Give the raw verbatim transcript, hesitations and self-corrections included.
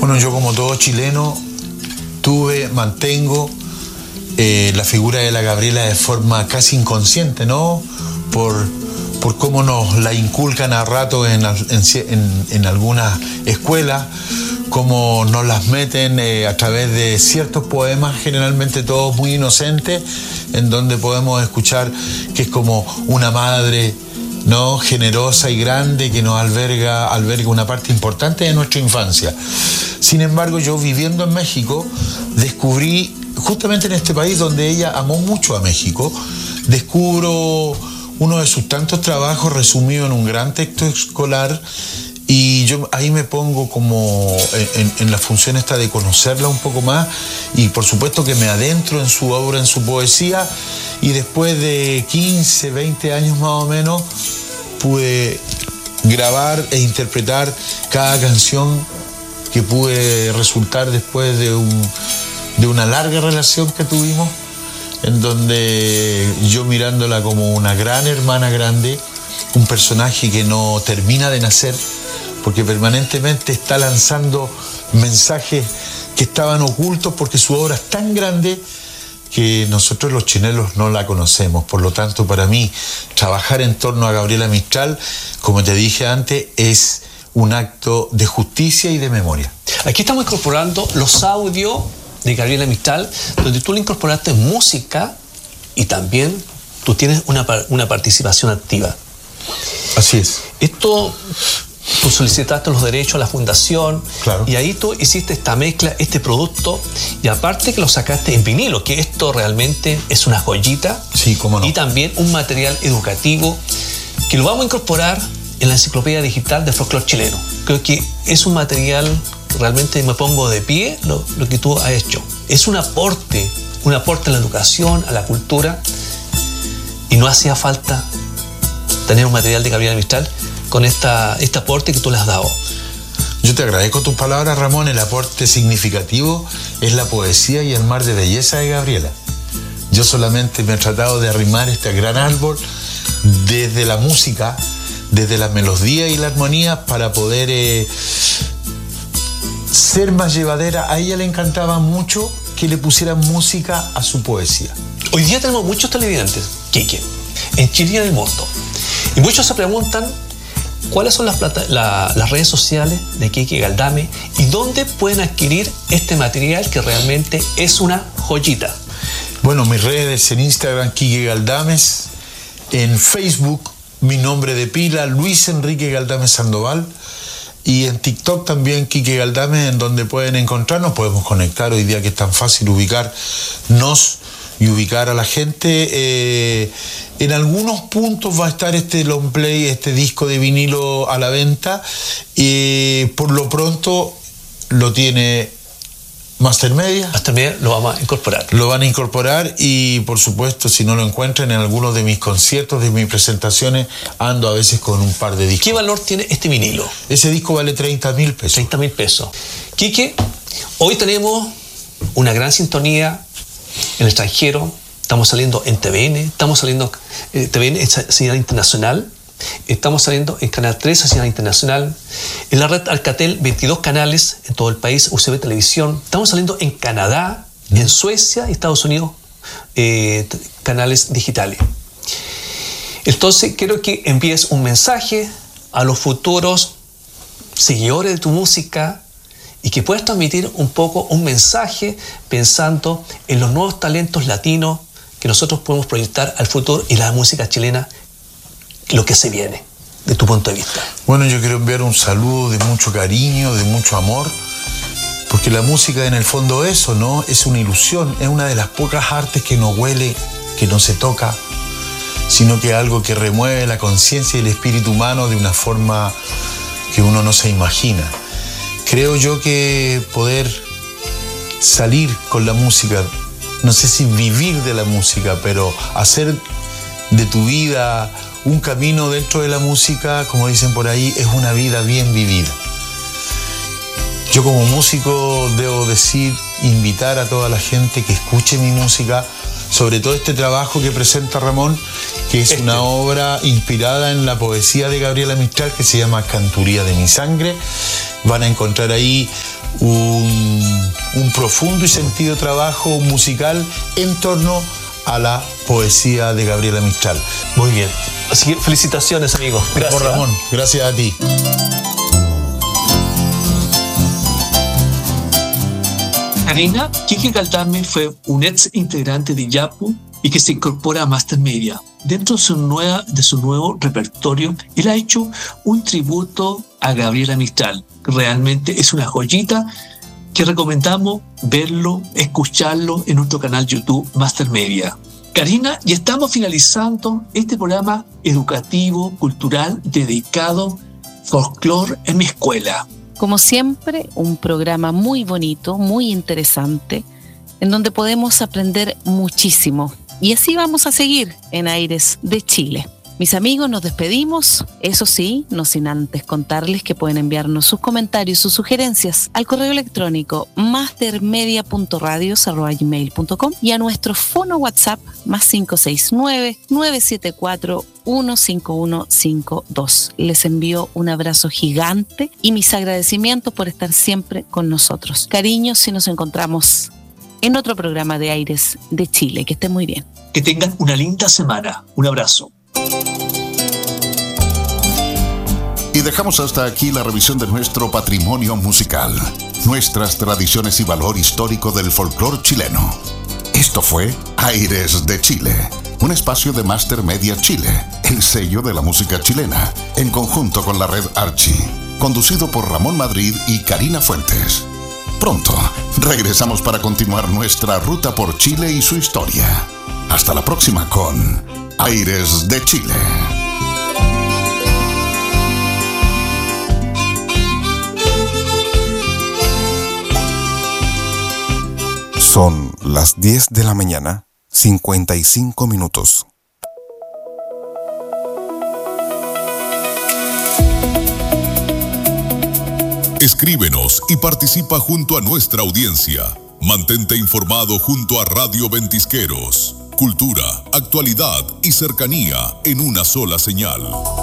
Bueno, yo como todo chileno tuve, mantengo eh, la figura de la Gabriela de forma casi inconsciente, ¿no? Por, por cómo nos la inculcan a rato en, en, en, en algunas escuelas, cómo nos las meten eh, a través de ciertos poemas, generalmente todos muy inocentes, en donde podemos escuchar que es como una madre, ¿no?, generosa y grande, que nos alberga, alberga una parte importante de nuestra infancia. Sin embargo, yo viviendo en México, descubrí, justamente en este país donde ella amó mucho a México, descubro uno de sus tantos trabajos resumido en un gran texto escolar, y yo ahí me pongo como en, en la función esta de conocerla un poco más, y por supuesto que me adentro en su obra, en su poesía, y después de quince, veinte años más o menos pude grabar e interpretar cada canción que pude resultar después de, un, de una larga relación que tuvimos, en donde yo mirándola como una gran hermana grande, un personaje que no termina de nacer, porque permanentemente está lanzando mensajes que estaban ocultos, porque su obra es tan grande que nosotros los chilenos no la conocemos. Por lo tanto, para mí, trabajar en torno a Gabriela Mistral, como te dije antes, es un acto de justicia y de memoria. Aquí estamos incorporando los audios de Gabriela Mistral, donde tú le incorporaste música y también tú tienes una, una participación activa. Así es. Esto, tú solicitaste los derechos a la fundación, claro, y ahí tú hiciste esta mezcla, este producto, y aparte que lo sacaste en vinilo, que esto realmente es una joyita. Sí, cómo no. Y también un material educativo que lo vamos a incorporar en la enciclopedia digital de folclore chileno. Creo que es un material que realmente me pongo de pie lo, lo que tú has hecho. Es un aporte, un aporte a la educación, a la cultura, y no hacía falta tener un material de Gabriela Mistral con esta, este aporte que tú le has dado. Yo te agradezco tus palabras, Ramón. El aporte significativo es la poesía y el mar de belleza de Gabriela. Yo solamente me he tratado de arrimar este gran árbol desde la música, desde la melodía y la armonía, para poder eh, ser más llevadera. A ella le encantaba mucho que le pusieran música a su poesía. Hoy día tenemos muchos televidentes, Quique, en Chile y en el mundo. Y muchos se preguntan cuáles son las, plata, la, las redes sociales de Quique Galdame y dónde pueden adquirir este material que realmente es una joyita. Bueno, mis redes en Instagram, Quique Galdames, en Facebook, mi nombre de pila, Luis Enrique Galdames Sandoval, y en TikTok también, Quique Galdames, en donde pueden encontrarnos. Podemos conectar hoy día, que es tan fácil ubicarnos y ubicar a la gente. Eh, en algunos puntos va a estar este long play, este disco de vinilo a la venta, y por lo pronto lo tiene Master Media. Master Media lo vamos a incorporar. Lo van a incorporar, y por supuesto, si no lo encuentran en algunos de mis conciertos, de mis presentaciones, ando a veces con un par de discos. ¿Qué valor tiene este vinilo? Ese disco vale treinta mil pesos. treinta mil pesos. Quique, hoy tenemos una gran sintonía en el extranjero. Estamos saliendo en T V N, estamos saliendo en T V N, señal internacional. Estamos saliendo en Canal tres, señal internacional. En la red Alcatel, veintidós canales en todo el país, U C B Televisión. Estamos saliendo en Canadá, mm. en Suecia y Estados Unidos, eh, canales digitales. Entonces, quiero que envíes un mensaje a los futuros seguidores de tu música y que puedas transmitir un poco un mensaje pensando en los nuevos talentos latinos que nosotros podemos proyectar al futuro y la música chilena, lo que se viene, de tu punto de vista. Bueno, yo quiero enviar un saludo de mucho cariño, de mucho amor, porque la música en el fondo eso, ¿no? Es una ilusión, es una de las pocas artes que no huele, que no se toca, sino que es algo que remueve la conciencia y el espíritu humano de una forma que uno no se imagina. Creo yo que poder salir con la música, no sé si vivir de la música, pero hacer de tu vida un camino dentro de la música, como dicen por ahí, es una vida bien vivida. Yo como músico debo decir, invitar a toda la gente que escuche mi música, sobre todo este trabajo que presenta Ramón, que es este. una obra inspirada en la poesía de Gabriela Mistral, que se llama Canturía de mi sangre. Van a encontrar ahí un, un profundo y sentido trabajo musical en torno a la poesía de Gabriela Mistral. Muy bien. Así que felicitaciones, amigos. Gracias. Por Ramón, gracias a ti. Karina, Quique Galdames fue un ex integrante de Yapu y que se incorpora a Master Media. Dentro de su, nueva, de su nuevo repertorio, él ha hecho un tributo a Gabriela Mistral. Realmente es una joyita que recomendamos verlo, escucharlo en nuestro canal YouTube Master Media. Karina, y estamos finalizando este programa educativo, cultural, dedicado Folclore en mi escuela. Como siempre, un programa muy bonito, muy interesante, en donde podemos aprender muchísimo. Y así vamos a seguir en Aires de Chile. Mis amigos, nos despedimos, eso sí, no sin antes contarles que pueden enviarnos sus comentarios, sus sugerencias al correo electrónico mastermedia punto radios arroba gmail punto com y a nuestro fono WhatsApp más cinco seis nueve, nueve siete cuatro, uno cinco uno cinco dos. Les envío un abrazo gigante y mis agradecimientos por estar siempre con nosotros. Cariños, si nos encontramos en otro programa de Aires de Chile. Que estén muy bien. Que tengan una linda semana. Un abrazo. Y dejamos hasta aquí la revisión de nuestro patrimonio musical, nuestras tradiciones y valor histórico del folclore chileno. Esto fue Aires de Chile, un espacio de Master Media Chile, el sello de la música chilena, en conjunto con la red Archie, conducido por Ramón Madrid y Karina Fuentes. Pronto regresamos para continuar nuestra ruta por Chile y su historia. Hasta la próxima con Aires de Chile. Son las diez de la mañana, cincuenta y cinco minutos. Escríbenos y participa junto a nuestra audiencia. Mantente informado junto a Radio Ventisqueros. Cultura, actualidad y cercanía en una sola señal.